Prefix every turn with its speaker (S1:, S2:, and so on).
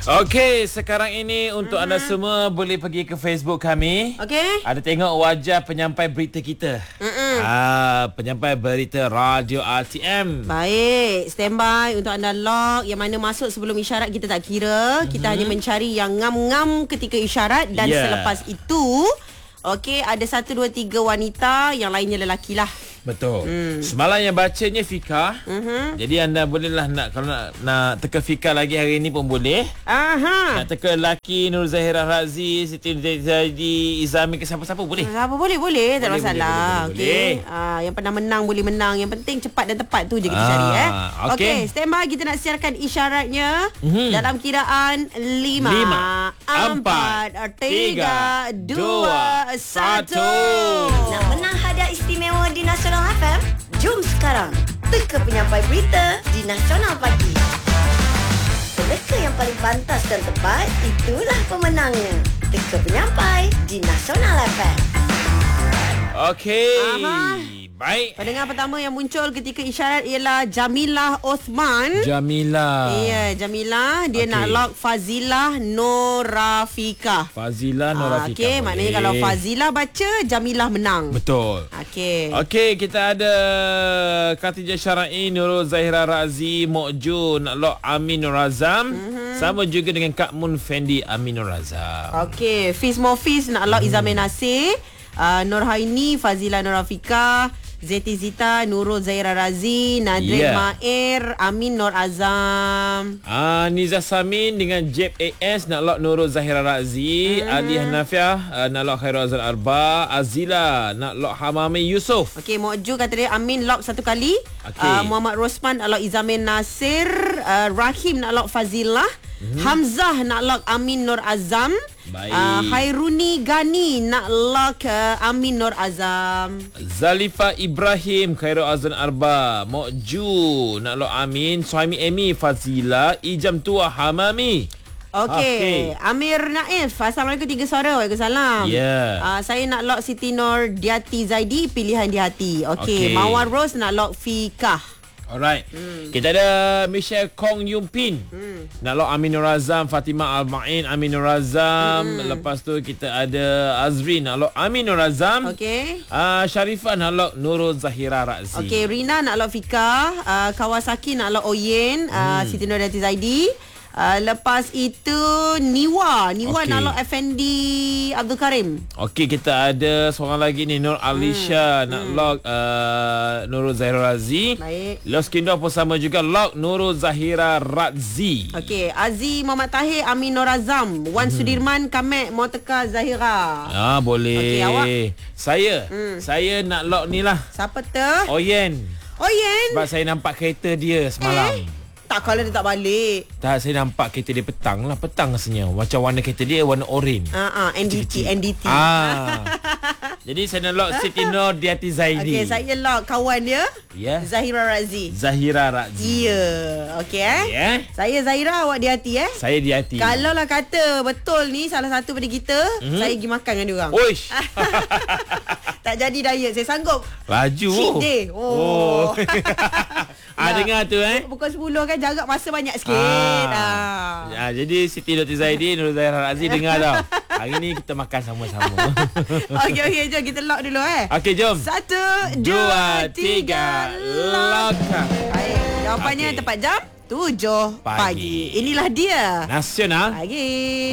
S1: Okey, sekarang ini untuk anda semua boleh pergi ke Facebook kami.
S2: Okey.
S1: Ada tengok wajah penyampai berita kita. Penyampai berita Radio RTM.
S2: Baik, standby untuk anda log yang mana masuk sebelum isyarat kita tak kira. Kita hanya mencari yang ngam-ngam ketika isyarat dan selepas itu okey, ada 1, 2, 3 wanita, yang lainnya lelaki lah.
S1: Betul. Semalam yang bacanya Fika. Jadi anda bolehlah kalau nak teka Fika lagi hari ni pun boleh. Nak teka lelaki Nur Zahira Razi, Siti Zaidi, Izami ke siapa-siapa boleh.
S2: Apa boleh, tak ada masalah.
S1: Okey.
S2: Yang pernah menang boleh menang. Yang penting cepat dan tepat tu je kita cari Okey, standby, kita nak siarkan isyaratnya dalam kiraan 5 4 3 2 1.
S3: Nak menang hadiah istimewa di Nasional FM? Jom sekarang teka penyampai berita di Nasional Pagi. Teka yang paling pantas dan tepat, itulah pemenangnya. Teka penyampai di Nasional FM.
S1: Okey. Baik.
S2: Pendengar pertama yang muncul ketika isyarat ialah Jamilah Osman.
S1: Jamilah.
S2: Ya, Jamilah. Dia nak lock Fazilah Norafika.
S1: Fazilah Norafika.
S2: Okey, maknanya kalau Fazilah baca, Jamilah menang.
S1: Betul. Okey, kita ada Khatijah Syara'i, Nurul Zahira Razi, Mokju nak lock Amin Nur Azam. Sama juga dengan Kak Mun Fendi Amin Nur Azam.
S2: Okey, Fiz Mofiz nak lock Izamin Nasir, Nur Haini, Fazilah Norafika, Zeti Zita, Nurul Zahira Razi, Nadrin Mair, Amin Nur Azam.
S1: Nizah Samin dengan Jeb AS nak lock Nurul Zahira Razi. Aliyah Nafiah nak lock Khairul Azan Arba. Azila nak lock Hamami Yusof.
S2: Okey, Mokju kata dia Amin lock 1 kali. Muhammad Rosman nak lock Izamin Nasir. Rahim nak lock Fazilah. Hamzah nak lock Amin Nur Azam. Hairuni Gani nak lock Amin Nur Azam.
S1: Zalifa Ibrahim, Khairul Azan Arba. Mokju nak lock Amin. Suhaimi Emi, Fazila, Ijam Tua Hamami.
S2: Okey, Amir Naif, Assalamualaikum 3 suara. Waalaikumsalam. Saya nak lock Siti Nur Diati Zaidi, pilihan di hati. Okey, Mawar Rose nak lock Fikah.
S1: Alright. Kita ada Michelle Kong Yumpin. Nak lock Amin Nur Azam, Fatimah Al-Ma'in, Amin Nur Azam. Lepas tu kita ada Azri nak lock Amin Nur Azam.
S2: Okey.
S1: Sharifah nak lock Nurul Zahira Razi.
S2: Okey, Rina nak lock Fika. Kawasaki nak lock Oyen. Siti Nur Diati Zaidi. Lepas itu Niwa nak lock Effendi Abdul Karim. Okey,
S1: kita ada seorang lagi ni, Nur Alisha nak lock Nurul Zahira Razi.
S2: Baik.
S1: Los Kindo pun sama juga, lock Nurul Zahira Razi.
S2: Okey, Aziz Muhammad Tahir, Amin Nur Azam, Wan Sudirman, Kamek Moteka Zahira.
S1: Boleh.
S2: Okey, awak?
S1: Saya nak lock ni lah.
S2: Siapa tu?
S1: Oyen.
S2: Sebab
S1: saya nampak kereta dia semalam.
S2: Tak, kalau dia tak balik.
S1: Tak, saya nampak kereta dia petang rasanya. Macam warna kereta dia warna oren.
S2: NDT.
S1: Jadi saya nak lock Siti Nur Diati Zaidi.
S2: Okey, saya lock kawan dia. Zahira Razi. Okey Saya Zahira, awak Diati
S1: Saya Diati.
S2: Kalau lah kata betul ni salah satu pada kita, saya pergi makan dengan diorang.
S1: Oish.
S2: Tak jadi diet, saya sanggup.
S1: Laju.
S2: Cheat day.
S1: Dengar tu
S2: Pukul 10 kan, jarak masa banyak sikit.
S1: Jadi Siti Nur Zaidi, Nurul Zahira Razi, dengar tau. Hari ni kita makan sama-sama.
S2: Okey, jom kita lock dulu
S1: Okey, jom.
S2: 1 2 3 lock. Jawapannya tepat jam 7 pagi. Inilah dia
S1: Nasional
S2: Pagi.